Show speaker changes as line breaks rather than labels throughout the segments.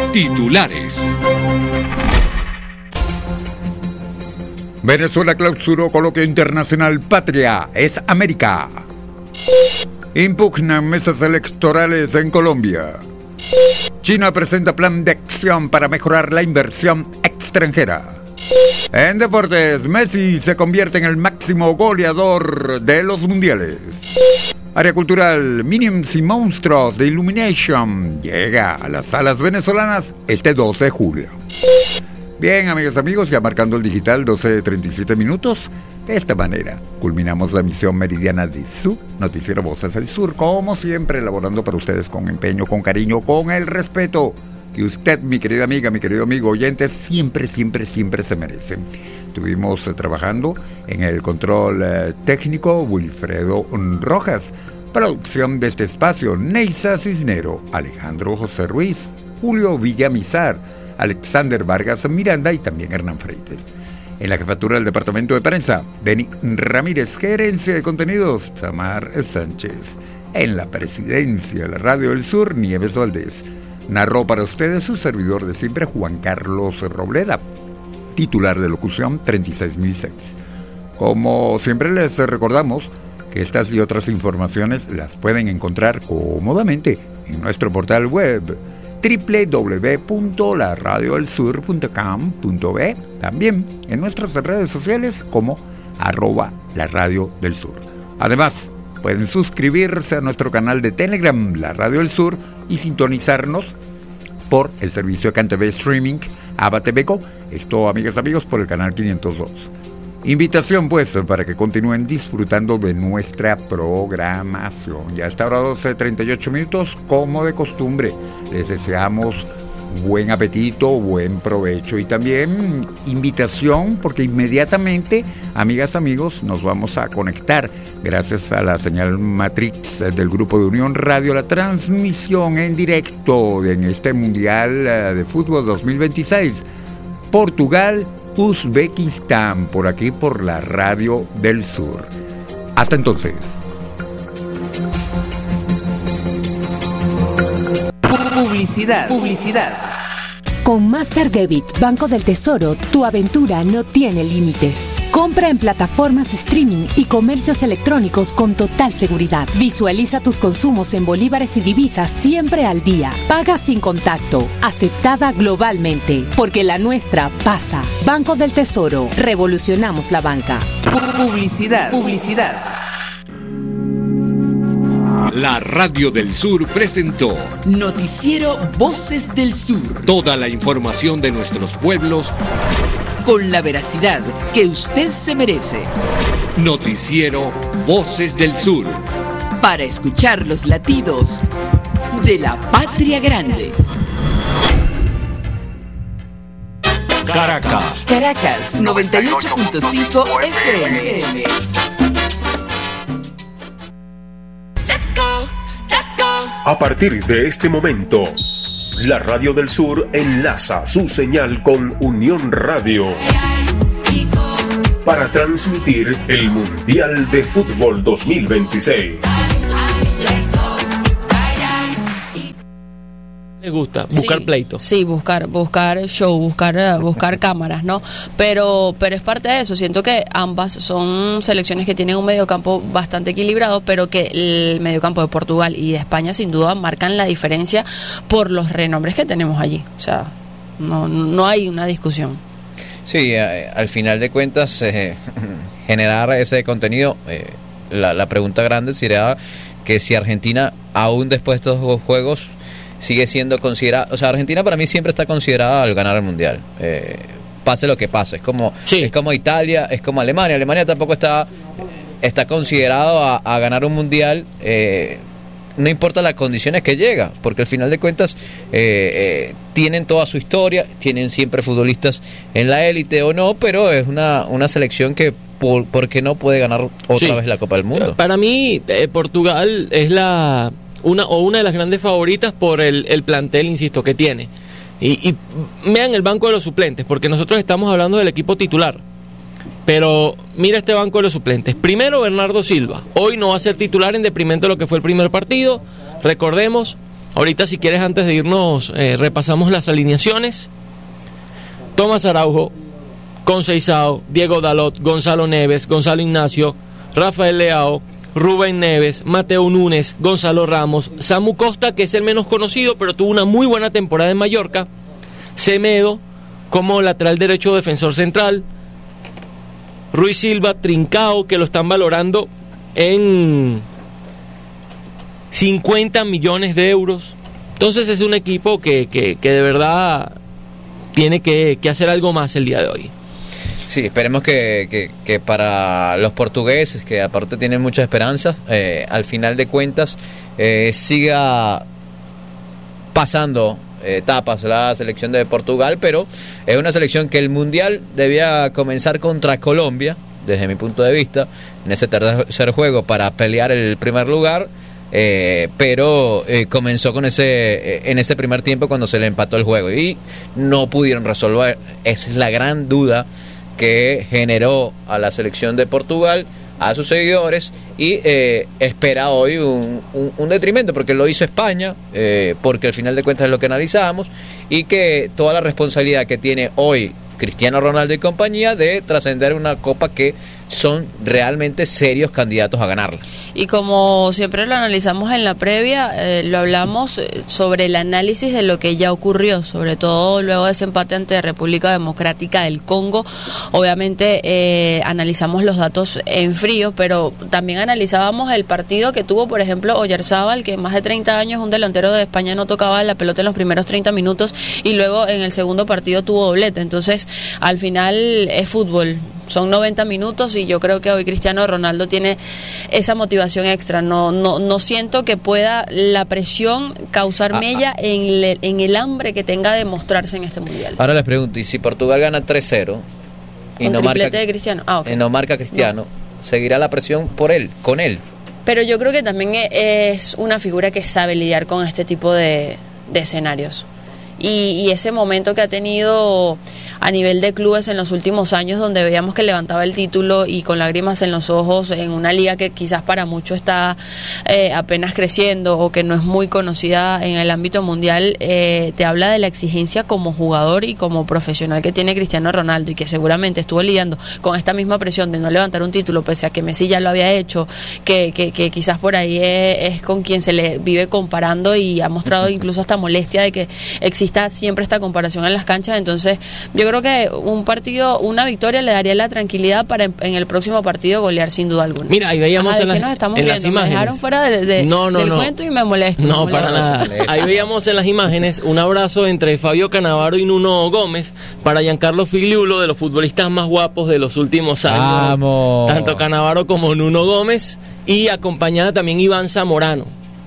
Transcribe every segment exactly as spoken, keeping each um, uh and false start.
Titulares.
Venezuela clausuró coloquio internacional Patria es América. Impugnan mesas electorales en Colombia. China presenta plan de acción para mejorar la inversión extranjera. En deportes, Messi se convierte en el máximo goleador de los mundiales. Área cultural, Minions y Monstruos de Illumination llega a las salas venezolanas este doce de julio. Bien, amigas y amigos, ya marcando el digital doce treinta y siete minutos. De esta manera, culminamos la emisión meridiana de su noticiero Voces del Sur, como siempre, elaborando para ustedes con empeño, con cariño, con el respeto que usted, mi querida amiga, mi querido amigo oyente, siempre, siempre, siempre se merece. Estuvimos eh, trabajando en el control eh, técnico Wilfredo Rojas, producción de este espacio Neisa Cisnero, Alejandro José Ruiz, Julio Villamizar, Alexander Vargas Miranda y también Hernán Freites. En la jefatura del departamento de prensa, Denny Ramírez. Gerencia de contenidos, Samar Sánchez. En la presidencia de la Radio del Sur, Nieves Valdés. Narró para ustedes su servidor de siempre, Juan Carlos Robleda, titular de locución treinta y seis mil seis. Como siempre les recordamos que estas y otras informaciones las pueden encontrar cómodamente en nuestro portal web doble u doble u doble u punto la radio del sur punto com punto be, también en nuestras redes sociales como arroba la radio del sur. Además, pueden suscribirse a nuestro canal de Telegram, La Radio del Sur, y sintonizarnos por el servicio de CanTV Streaming, Abatebeco, esto, amigas y amigos, por el canal quinientos dos. Invitación, pues, para que continúen disfrutando de nuestra programación. Ya está ahora doce treinta y ocho minutos, como de costumbre. Les deseamos buen apetito, buen provecho y también invitación, porque inmediatamente, amigas, amigos, nos vamos a conectar gracias a la señal Matrix del Grupo de Unión Radio, la transmisión en directo en este Mundial de Fútbol dos mil veintiséis. Portugal, Uzbekistán, por aquí por la Radio del Sur. Hasta entonces.
Publicidad. Publicidad.
Con Master Debit, Banco del Tesoro, tu aventura no tiene límites. Compra en plataformas streaming y comercios electrónicos con total seguridad. Visualiza tus consumos en bolívares y divisas siempre al día. Paga sin contacto. Aceptada globalmente. Porque la nuestra pasa. Banco del Tesoro. Revolucionamos la banca.
Publicidad. Publicidad.
La Radio del Sur presentó
Noticiero Voces del Sur.
Toda la información de nuestros pueblos
con la veracidad que usted se merece.
Noticiero Voces del Sur.
Para escuchar los latidos de la patria grande.
Caracas.
Caracas, noventa y ocho punto cinco F M.
A partir de este momento, la Radio del Sur enlaza su señal con Unión Radio para transmitir el Mundial de Fútbol dos mil veintiséis.
Les gusta buscar
sí,
pleito.
Sí, buscar, buscar show, buscar, buscar cámaras, ¿no? Pero, pero es parte de eso. Siento que ambas son selecciones que tienen un mediocampo bastante equilibrado, pero que el mediocampo de Portugal y de España sin duda marcan la diferencia por los renombres que tenemos allí. O sea, no, no hay una discusión.
Sí, eh, al final de cuentas, eh, generar ese contenido, eh, la, la pregunta grande sería que si Argentina, aún después de estos dos juegos, sigue siendo considerada, o sea, Argentina para mí siempre está considerada al ganar el Mundial, eh, pase lo que pase, es como sí. es como Italia, es como Alemania, Alemania tampoco está está considerado a, a ganar un Mundial, eh, no importa las condiciones que llega, porque al final de cuentas eh, eh, tienen toda su historia, tienen siempre futbolistas en la élite o no, pero es una, una selección que por, porque no puede ganar otra sí. vez la Copa del Mundo.
Para mí eh, Portugal es la una o una de las grandes favoritas por el, el plantel, insisto, que tiene. Y, y vean el banco de los suplentes, porque nosotros estamos hablando del equipo titular. Pero mira este banco de los suplentes. Primero, Bernardo Silva. Hoy no va a ser titular en detrimento de lo que fue el primer partido. Recordemos, Ahorita, si quieres, antes de irnos, eh, repasamos las alineaciones. Tomás Araujo, Conceição, Diego Dalot, Gonzalo Neves, Gonzalo Ignacio, Rafael Leao, Rubén Neves, Mateo Núñez, Gonzalo Ramos, Samu Costa, que es el menos conocido, pero tuvo una muy buena temporada en Mallorca, Semedo como lateral derecho, defensor central, Ruiz Silva, Trincao, que lo están valorando en cincuenta millones de euros. Entonces es un equipo que, que, que de verdad tiene que, que hacer algo más el día de hoy.
Sí, esperemos que, que, que para los portugueses, que aparte tienen mucha esperanza, eh, al final de cuentas eh, siga pasando etapas la selección de Portugal, pero es una selección que el Mundial debía comenzar contra Colombia, desde mi punto de vista, en ese tercer juego para pelear el primer lugar. Eh, pero eh, comenzó con ese eh, en ese primer tiempo cuando se le empató el juego y no pudieron resolver. Esa es la gran duda que generó a la selección de Portugal, a sus seguidores, y eh, espera hoy un, un, un detrimento, porque lo hizo España, eh, porque al final de cuentas es lo que analizábamos, y que toda la responsabilidad que tiene hoy Cristiano Ronaldo y compañía de trascender una copa que son realmente serios candidatos a ganarla.
Y como siempre lo analizamos en la previa, eh, lo hablamos sobre el análisis de lo que ya ocurrió, sobre todo luego de ese empate ante República Democrática del Congo. Obviamente eh, analizamos los datos en frío, pero también analizábamos el partido que tuvo, por ejemplo, Oyarzábal, que más de treinta años, un delantero de España, no tocaba la pelota en los primeros treinta minutos y luego en el segundo partido tuvo doblete. Entonces, al final es fútbol. Son noventa minutos y yo creo que hoy Cristiano Ronaldo tiene esa motivación extra. No no no siento que pueda la presión causar mella ah, ah. En, el, en el hambre que tenga de mostrarse en este Mundial.
Ahora les pregunto, ¿y si Portugal gana tres cero y no marca,
de Cristiano? Ah, okay.
y no marca Cristiano, no. ¿Seguirá la presión por él, con él?
Pero yo creo que también es una figura que sabe lidiar con este tipo de, de escenarios. Y, y ese momento que ha tenido a nivel de clubes en los últimos años, donde veíamos que levantaba el título y con lágrimas en los ojos en una liga que quizás para muchos está eh, apenas creciendo o que no es muy conocida en el ámbito mundial, eh, te habla de la exigencia como jugador y como profesional que tiene Cristiano Ronaldo, y que seguramente estuvo lidiando con esta misma presión de no levantar un título pese a que Messi ya lo había hecho, que, que, que quizás por ahí es, es con quien se le vive comparando y ha mostrado incluso hasta molestia de que exista siempre esta comparación en las canchas. Entonces yo creo que un partido, una victoria le daría la tranquilidad para en, en el próximo partido golear sin duda alguna.
Mira, ahí veíamos
Ajá,
en,
las,
nos
estamos
en
viendo?
las imágenes.
Me dejaron fuera de, de,
no, no,
del
no.
cuento y me molesto.
No,
me
para nada. Ahí veíamos en las imágenes un abrazo entre Fabio Cannavaro y Nuno Gómez para Giancarlo Figliulo, de los futbolistas más guapos de los últimos años.
¡Vamos!
Tanto Cannavaro como Nuno Gómez, y acompañada también Iván Zamorano.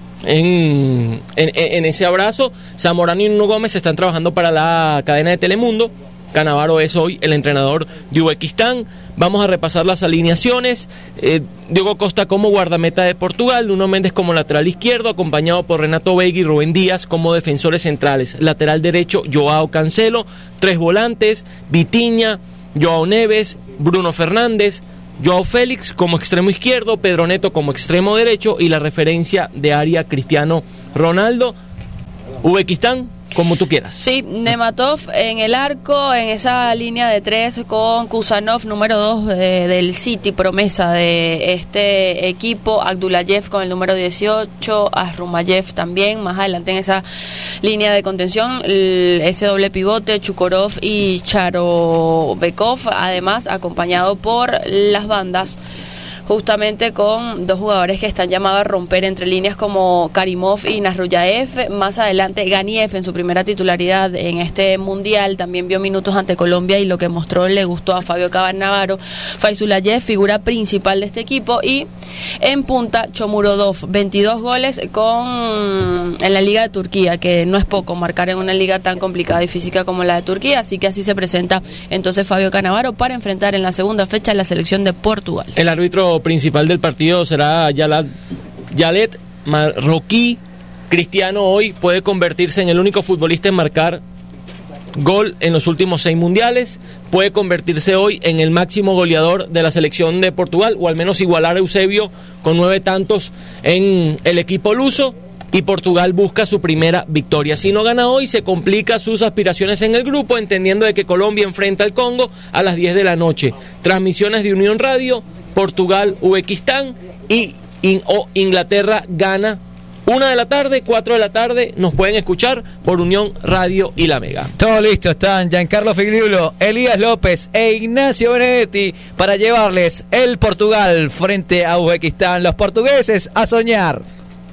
En, en, en ese abrazo, Zamorano y Nuno Gómez están trabajando para la cadena de Telemundo. Cannavaro es hoy el entrenador de Uzbekistán. Vamos a repasar las alineaciones. eh, Diego Costa como guardameta de Portugal, Nuno Méndez como lateral izquierdo, acompañado por Renato Veiga y Rubén Díaz como defensores centrales. Lateral derecho, Joao Cancelo. Tres volantes, Vitinha, Joao Neves, Bruno Fernández, Joao Félix como extremo izquierdo, Pedro Neto como extremo derecho, y la referencia de área Cristiano Ronaldo. Uzbekistán, como tú quieras.
Sí, Nematov en el arco, en esa línea de tres con Kusanov, número dos de, del City, promesa de este equipo, Abdullayev con el número dieciocho, Asrumayev también, más adelante en esa línea de contención, el, ese doble pivote, Chukorov y Charobekov, además acompañado por las bandas, justamente con dos jugadores que están llamados a romper entre líneas como Karimov y Nazrullaev. Más adelante Ganiev, en su primera titularidad en este mundial, también vio minutos ante Colombia y lo que mostró le gustó a Fabio Cannavaro. Faizulayev, figura principal de este equipo, y en punta Shomurodov, veintidós goles con en la Liga de Turquía, que no es poco marcar en una liga tan complicada y física como la de Turquía, así que así se presenta entonces Fabio Cannavaro para enfrentar en la segunda fecha a la selección de Portugal.
El árbitro principal del partido será Yalat, Yalet Marroquí. Cristiano hoy puede convertirse en el único futbolista en marcar gol en los últimos seis mundiales, puede convertirse hoy en el máximo goleador de la selección de Portugal, o al menos igualar a Eusebio con nueve tantos en el equipo luso. y Portugal busca su primera victoria. Si no gana hoy, se complica sus aspiraciones en el grupo, entendiendo de que Colombia enfrenta al Congo a las diez de la noche. Transmisiones de Unión Radio, Portugal, Uzbekistán y in, o Inglaterra gana. Una de la tarde, cuatro de la tarde, nos pueden escuchar por Unión Radio y La Mega.
Todo listo, están Giancarlo Figliulo, Elías López e Ignacio Benedetti para llevarles el Portugal frente a Uzbekistán. Los portugueses a soñar.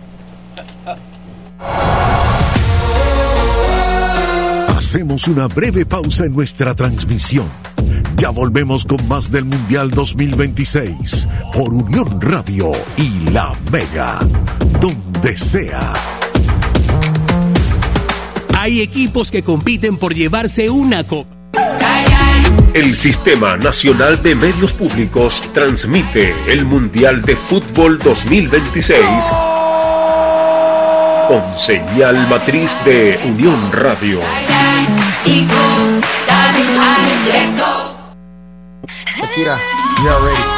Hacemos una breve pausa en nuestra transmisión. Ya volvemos con más del Mundial dos mil veintiséis por Unión Radio y La Mega, donde sea.
Hay equipos que compiten por llevarse una copa.
El Sistema Nacional de Medios Públicos transmite el Mundial de Fútbol dos mil veintiséis con señal matriz de Unión Radio.
Shakira, you are ready.